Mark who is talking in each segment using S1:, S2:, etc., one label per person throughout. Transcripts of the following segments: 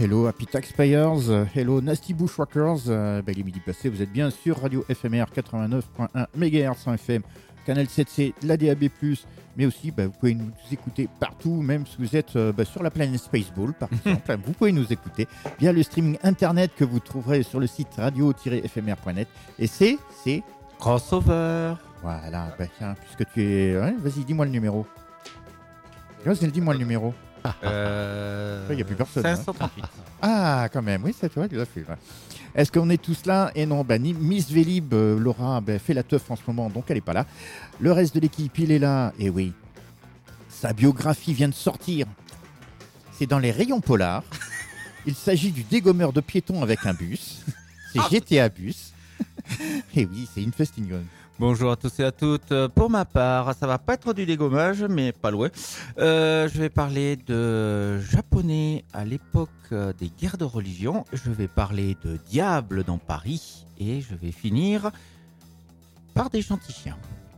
S1: Hello Happy Taxpayers, hello Nasty Bushwhackers, il est midi passé, vous êtes bien sur Radio FMR 89.1 MHz en FM, canal 7C, la DAB+, mais aussi vous pouvez nous écouter partout, même si vous êtes sur la planète Spaceball par exemple, vous pouvez nous écouter via le streaming internet que vous trouverez sur le site radio-fmr.net et c'est
S2: Crossover.
S1: Voilà, tiens, puisque tu es... Ouais, vas-y, dis-moi le numéro. Dis-moi le numéro. Il n'y a plus personne.
S2: 538.
S1: Ah, quand même, oui, c'est vrai, tu l'as fait. Ouais. Est-ce qu'on est tous là? Et non, Miss Vélib, Laura, fait la teuf en ce moment, donc elle n'est pas là. Le reste de l'équipe, il est là. Et oui, sa biographie vient de sortir. C'est dans les rayons polars. Il s'agit du dégommeur de piétons avec un bus. C'est GTA Bus. Et oui, c'est Infestingon.
S2: Bonjour à tous et à toutes. Pour ma part, ça va pas être du dégommage, mais pas loin. Je vais parler de japonais à l'époque des guerres de religion. Je vais parler de diable dans Paris. Et je vais finir par des gentils chiens.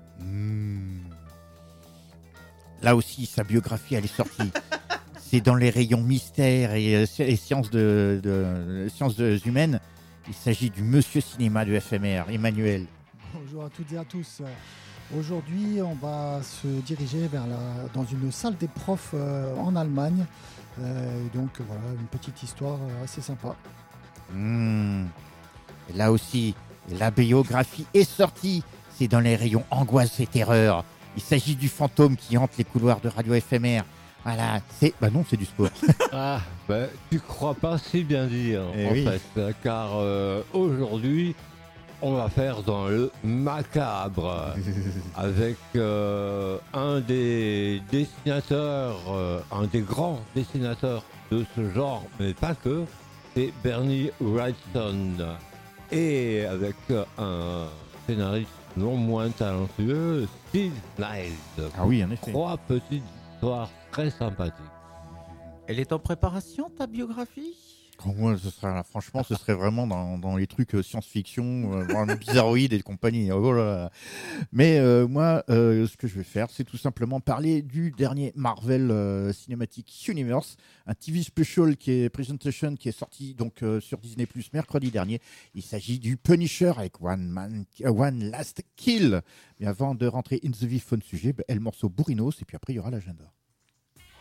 S1: Là aussi, sa biographie, elle est sortie. C'est dans les rayons mystères et sciences humaines. Il s'agit du monsieur cinéma de FMR, Emmanuel.
S3: Bonjour à toutes et à tous. Aujourd'hui, on va se diriger dans une salle des profs en Allemagne. Donc voilà, une petite histoire assez sympa.
S1: Et là aussi, la biographie est sortie. C'est dans les rayons angoisse et terreur. Il s'agit du fantôme qui hante les couloirs de Radio FMR. Voilà, c'est... non, c'est du sport.
S4: Tu crois pas si bien dire, fait. Car aujourd'hui... on va faire dans le macabre avec un des dessinateurs, un des grands dessinateurs de ce genre, mais pas que, c'est Bernie Wrightson. Et avec un scénariste non moins talentueux, Steve Niles.
S1: Ah oui, en effet.
S4: 3 petites histoires très sympathiques.
S2: Elle est en préparation, ta biographie?
S1: Moi, franchement, ce serait vraiment dans les trucs science-fiction, bizarroïdes et compagnie. Oh là là. Mais moi, ce que je vais faire, c'est tout simplement parler du dernier Marvel Cinematic Universe, un TV special presentation qui est sorti donc sur Disney+ mercredi dernier. Il s'agit du Punisher avec One Last Kill. Mais avant de rentrer in the vif fun sujet, le morceau Bourrinos et puis après il y aura l'agenda.